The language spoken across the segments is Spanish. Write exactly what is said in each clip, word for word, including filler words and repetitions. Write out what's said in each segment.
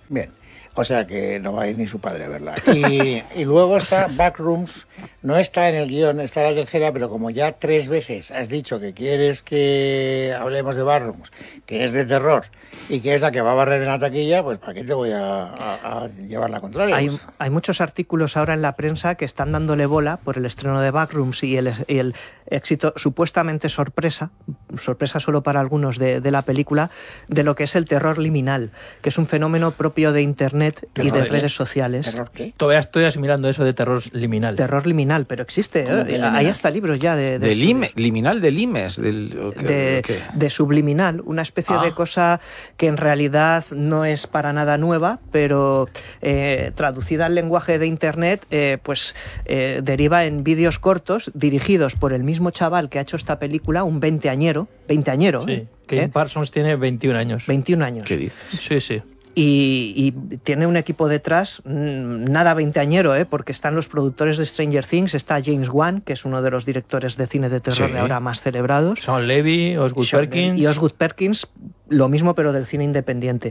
Bien. O sea que no va a ir ni su padre a verla. Y, y luego está Backrooms, no está en el guión, está la tercera, pero como ya tres veces has dicho que quieres que hablemos de Backrooms, que es de terror y que es la que va a barrer en la taquilla, pues ¿para qué te voy a, a, a llevar la contraria? Hay, Pues, hay muchos artículos ahora en la prensa que están dándole bola por el estreno de Backrooms y el, y el éxito supuestamente sorpresa, sorpresa solo para algunos de, de la película, de lo que es el terror liminal, que es un fenómeno propio de Internet y de redes sociales. ¿terror qué? Todavía estoy asimilando eso de terror liminal. Terror liminal, pero existe. ¿eh? Hay hasta libros ya de... de ¿De lime, liminal de limes? Del, ¿o qué, de, qué? de subliminal, una especie Ah. de cosa que en realidad no es para nada nueva, pero eh, traducida al lenguaje de Internet, eh, pues eh, deriva en vídeos cortos dirigidos por el mismo chaval que ha hecho esta película, un veinteañero, veinteañero, Sí, ¿eh? Kane Parsons tiene veintiún años. veintiún años. ¿Qué dices? Sí, sí. Y, y tiene un equipo detrás, mmm, nada veinteañero, ¿eh? Porque están los productores de Stranger Things, está James Wan, que es uno de los directores de cine de terror Sí. de ahora más celebrados. Sean Levy, Osgood Sean Perkins. Levy y Osgood Perkins, lo mismo pero del cine independiente.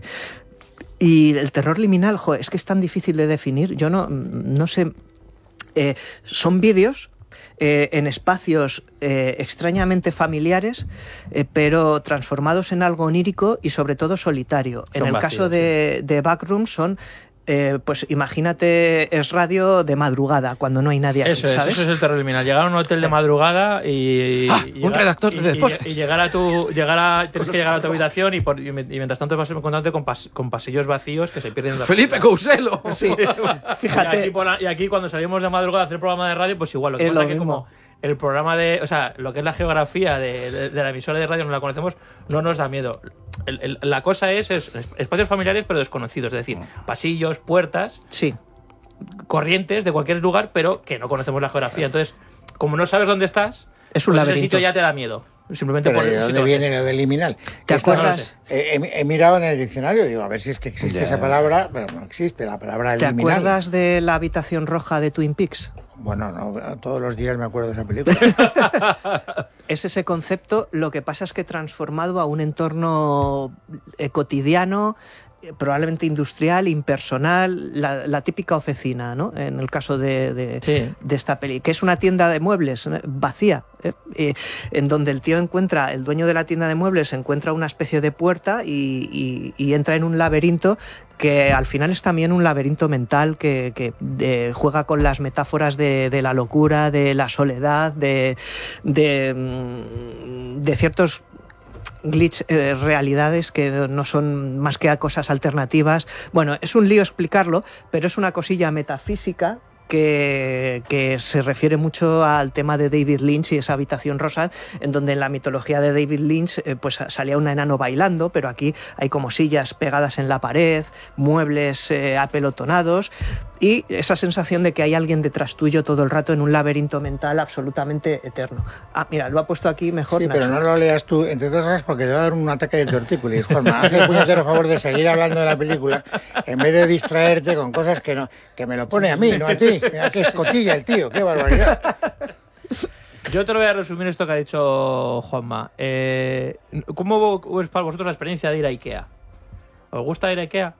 Y el terror liminal, jo, es que es tan difícil de definir, yo no, no sé, eh, son vídeos eh, en espacios eh, extrañamente familiares, eh, pero transformados en algo onírico y sobre todo solitario. Son en el vacíos, caso de, de Backrooms son... Eh, pues imagínate, es radio de madrugada, cuando no hay nadie aquí, Eso es, ¿sabes? eso es el terror liminal. Llegar a un hotel de madrugada y... Ah, y un llegar- redactor de y- y- deportes. Y, llegar a tu... Llegar a, tienes que llegar a tu habitación y, por, y mientras tanto vas encontrándote con, pas, con pasillos vacíos que se pierden en la Felipe oscuridad. Couselo. Sí, fíjate. Y aquí, por la- y aquí cuando salimos de madrugada a hacer programa de radio, pues igual. Lo que Es pasa lo es que mismo. como el programa de... O sea, lo que es la geografía de, de- de la emisora de radio no la conocemos, no nos da miedo. El- el- la cosa es, es espacios familiares pero desconocidos. Es decir, pasillos, puertas, Sí. corrientes de cualquier lugar, pero que no conocemos la geografía. Entonces, como no sabes dónde estás, Es un pues ese laberinto. sitio ya te da miedo. Simplemente Pero por ¿de el dónde sitio viene lo de liminal? ¿Te Que esto no lo acuerdas? sé. He, he mirado en el diccionario, digo, a ver si es que existe Ya. esa palabra, pero no existe la palabra ¿Te liminal. acuerdas de la habitación roja de Twin Peaks? Bueno, no, todos los días me acuerdo de esa película. Es ese concepto, lo que pasa es que transformado a un entorno eh, cotidiano, eh, probablemente industrial, impersonal, la, la típica oficina, ¿no? En el caso de, de, Sí. de esta peli, que es una tienda de muebles ¿eh? vacía, ¿eh? Eh, en donde el tío encuentra, el dueño de la tienda de muebles encuentra una especie de puerta y, y- y entra en un laberinto que al final es también un laberinto mental que, que, eh, juega con las metáforas de, de la locura, de la soledad, de, de, mm, de ciertos glitch, eh, realidades que no son más que cosas alternativas. Bueno, es un lío explicarlo, pero es una cosilla metafísica que, que se refiere mucho al tema de David Lynch y esa habitación rosa, en donde en la mitología de David Lynch eh, pues salía un enano bailando, pero aquí hay como sillas pegadas en la pared, muebles eh, apelotonados y esa sensación de que hay alguien detrás tuyo todo el rato en un laberinto mental absolutamente eterno. Ah, mira, lo ha puesto aquí mejor Sí, pero Nacho. no lo leas tú, entre otras cosas, porque te va a dar un ataque de tortícolis. Juanma, haz el puñetero favor de seguir hablando de la película en vez de distraerte con cosas que no que me lo pone a mí, no a ti. Mira qué escotilla el tío, qué barbaridad. Yo te lo voy a resumir esto que ha dicho Juanma. Eh, ¿Cómo es para vosotros la experiencia de ir a Ikea? ¿Os gusta ir a Ikea?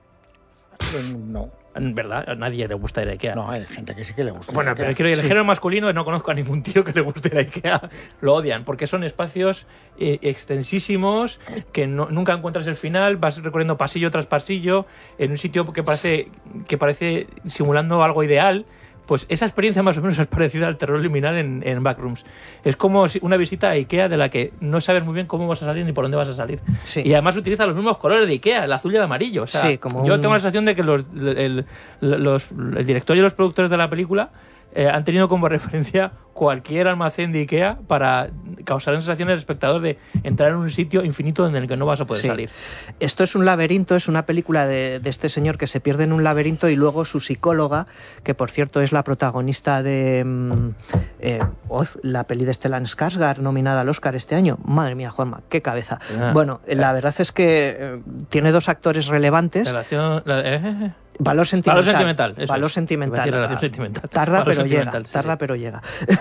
No, En verdad, a nadie le gusta ir a Ikea. no, hay gente que sí que le gusta. Bueno, pero quiero decir, el género masculino no conozco a ningún tío que le guste ir a Ikea. Lo odian, porque son espacios eh, extensísimos que no- nunca encuentras el final, vas recorriendo pasillo tras pasillo, en un sitio que parece, que parece simulando algo ideal. Pues esa experiencia más o menos es parecida al terror liminal en, en Backrooms. Es como si- una visita a Ikea de la que no sabes muy bien cómo vas a salir ni por dónde vas a salir. Sí. Y además utiliza los mismos colores de Ikea, el azul y el amarillo. O sea, Sí, como yo un- tengo la sensación de que los, el, los- el director y los productores de la película eh, han tenido como referencia cualquier almacén de Ikea para causar la sensación al espectador de entrar en un sitio infinito en el que no vas a poder Sí. salir. Esto es un laberinto, es una película de, de este señor que se pierde en un laberinto y luego su psicóloga, que por cierto es la protagonista de mm, eh, oh, la peli de Stellan Skarsgård nominada al Oscar este año. Madre mía, Juanma, qué cabeza. Ah. Bueno, la verdad es que eh, tiene dos actores relevantes. Relación, la- eh, eh, Valor sentimental. Valor sentimental, eso Valor es. sentimental. Iba a decir relación sentimental. Tarda Valor pero sentimental, llega. sí, Tarda sí. pero llega.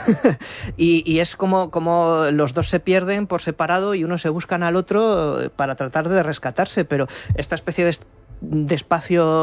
y, y es como, como los dos se pierden por separado y uno se buscan al otro para tratar de rescatarse, pero esta especie de, de espacio